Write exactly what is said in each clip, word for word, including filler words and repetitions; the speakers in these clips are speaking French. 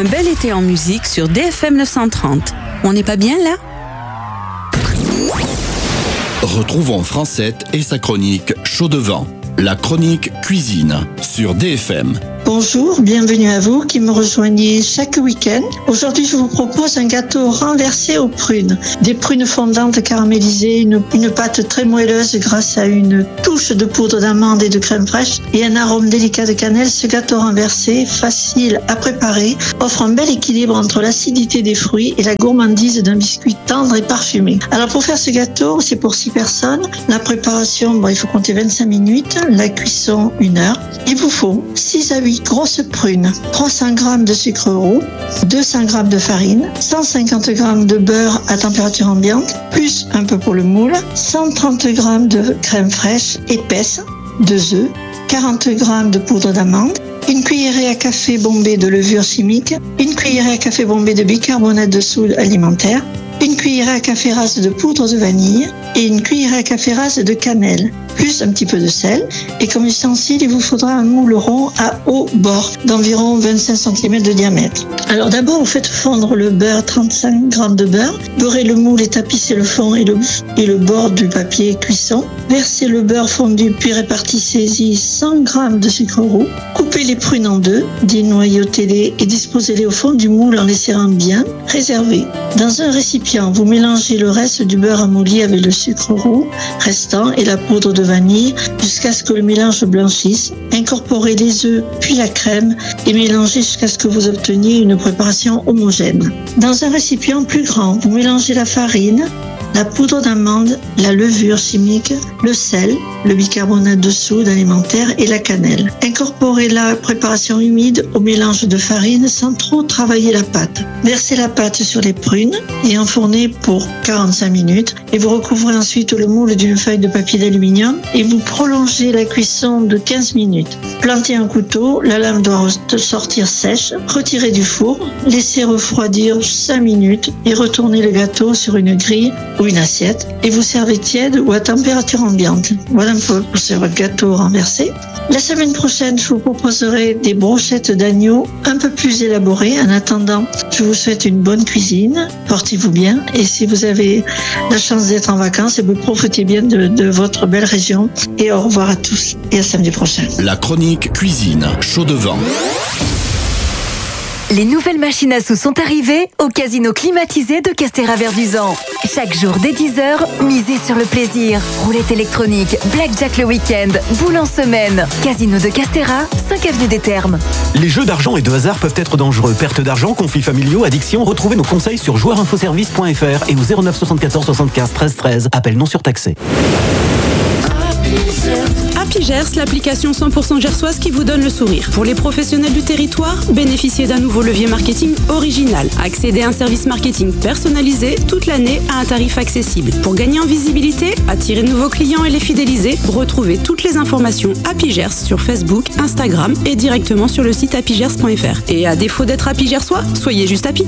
Un bel été en musique sur D F M neuf cent trente. On n'est pas bien là? Retrouvons Francette et sa chronique Chaud de vent. La chronique cuisine sur D F M. Bonjour, bienvenue à vous qui me rejoignez chaque week-end. Aujourd'hui, je vous propose un gâteau renversé aux prunes. Des prunes fondantes caramélisées, une, une pâte très moelleuse grâce à une touche de poudre d'amande et de crème fraîche et un arôme délicat de cannelle. Ce gâteau renversé, facile à préparer, offre un bel équilibre entre l'acidité des fruits et la gourmandise d'un biscuit tendre et parfumé. Alors pour faire ce gâteau, c'est pour six personnes. La préparation, bon, il faut compter vingt-cinq minutes. La cuisson, une heure. Il vous faut six à huit grosses prunes, trois cents grammes de sucre roux, deux cents grammes de farine, cent cinquante grammes de beurre à température ambiante, plus un peu pour le moule, cent trente grammes de crème fraîche épaisse, deux œufs, quarante grammes de poudre d'amande, une cuillerée à café bombée de levure chimique, une cuillerée à café bombée de bicarbonate de soude alimentaire, une cuillerée à café rase de poudre de vanille et une cuillerée à café rase de cannelle, plus un petit peu de sel. Et comme ustensile, il vous faudra un moule rond à haut bord d'environ vingt-cinq centimètres de diamètre. Alors d'abord, vous faites fondre le beurre, trente-cinq grammes de beurre. Beurrez le moule et tapissez le fond et le, et le bord du papier cuisson. Versez le beurre fondu, puis répartissez-y cent grammes de sucre roux. Coupez les prunes en deux, dénoyautez-les et disposez-les au fond du moule en les serrant bien. Réservez. Dans un récipient, vous mélangez le reste du beurre amolli avec le sucre roux restant et la poudre de vanille jusqu'à ce que le mélange blanchisse. Incorporez les œufs puis la crème et mélangez jusqu'à ce que vous obteniez une préparation homogène. Dans un récipient plus grand, vous mélangez la farine, la poudre d'amande, la levure chimique, le sel, le bicarbonate de soude alimentaire et la cannelle. Incorporez la préparation humide au mélange de farine sans trop travailler la pâte. Versez la pâte sur les prunes et enfournez pour quarante-cinq minutes et vous recouvrez ensuite le moule d'une feuille de papier d'aluminium et vous prolongez la cuisson de quinze minutes. Plantez un couteau, la lame doit sortir sèche, retirez du four, laissez refroidir cinq minutes et retournez le gâteau sur une grille ou une assiette et vous servez tiède ou à température ambiante. Voilà un peu pour ce gâteau renversé. La semaine prochaine, je vous proposerai des brochettes d'agneau un peu plus élaborées. En attendant, je vous souhaite une bonne cuisine. Portez-vous bien et si vous avez la chance d'être en vacances, vous profitez bien de, de votre belle région. Et au revoir à tous et à samedi prochain. La chronique cuisine Chaud de vent. Les nouvelles machines à sous sont arrivées au casino climatisé de Castéra-Verduzan. Chaque jour dès dix heures, misez sur le plaisir. Roulette électronique, blackjack le week-end, boule en semaine. Casino de Castéra, cinq avenue des Thermes. Les jeux d'argent et de hasard peuvent être dangereux. Perte d'argent, conflits familiaux, addiction. Retrouvez nos conseils sur joueur info service point f r et au zéro neuf soixante-quatorze soixante-quinze treize treize. Appel non surtaxé. Happy Gers, l'application cent pour cent gersoise qui vous donne le sourire. Pour les professionnels du territoire, bénéficiez d'un nouveau levier marketing original. Accédez à un service marketing personnalisé toute l'année à un tarif accessible. Pour gagner en visibilité, attirer de nouveaux clients et les fidéliser, retrouvez toutes les informations Happy Gers sur Facebook, Instagram et directement sur le site happy gers point f r. Et à défaut d'être Happy Gersois, soyez juste happy.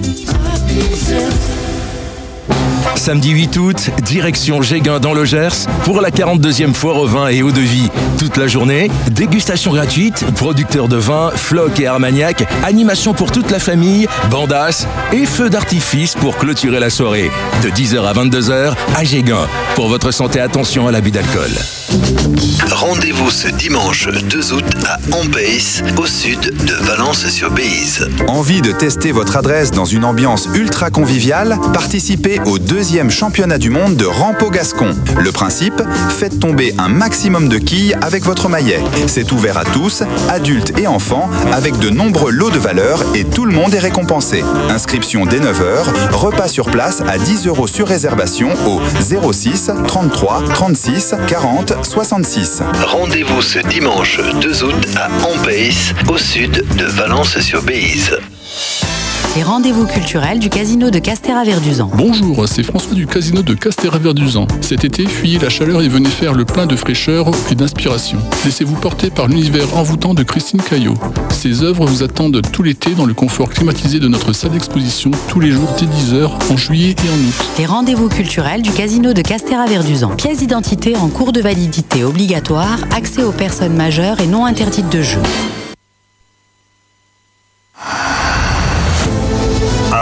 Samedi huit août, direction Géguin dans le Gers pour la quarante-deuxième foire au vin et eau de vie. Toute la journée, dégustation gratuite, producteurs de vin, Floc et Armagnac, animation pour toute la famille, bandas et feux d'artifice pour clôturer la soirée. De dix heures à vingt-deux heures à Géguin. Pour votre santé, attention à l'abus d'alcool. Rendez-vous ce dimanche deux août à Ambeis, au sud de Valence-sur-Béise. Envie de tester votre adresse dans une ambiance ultra conviviale? Participez au deuxième championnat du monde de Rampeau Gascon. Le principe, faites tomber un maximum de quilles avec votre maillet. C'est ouvert à tous, adultes et enfants, avec de nombreux lots de valeur et tout le monde est récompensé. Inscription dès neuf heures, repas sur place à dix euros sur réservation au zéro six trente-trois trente-six quarante soixante-six. Rendez-vous ce dimanche deux août à Ambeis, au sud de Valence-sur-Béise. Les rendez-vous culturels du casino de Castéra-Verduzan. Bonjour, c'est François du casino de Castéra-Verduzan. Cet été, fuyez la chaleur et venez faire le plein de fraîcheur et d'inspiration. Laissez-vous porter par l'univers envoûtant de Christine Caillot. Ses œuvres vous attendent tout l'été dans le confort climatisé de notre salle d'exposition, tous les jours dès dix heures, en juillet et en août. Les rendez-vous culturels du casino de Castéra-Verduzan. Pièce d'identité en cours de validité obligatoire, accès aux personnes majeures et non interdites de jeu.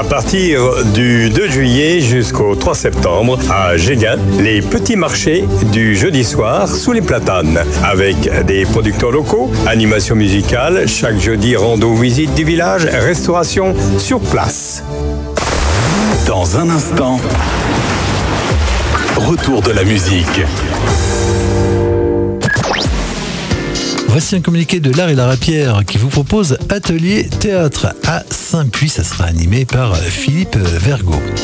À partir du deux juillet jusqu'au trois septembre, à Géguin, les petits marchés du jeudi soir sous les platanes, avec des producteurs locaux, animation musicale, chaque jeudi rando visite du village, restauration sur place. Dans un instant, retour de la musique. Voici un communiqué de l'Art et la Rapière qui vous propose Atelier Théâtre à Saint-Puy. Ça sera animé par Philippe Vergot.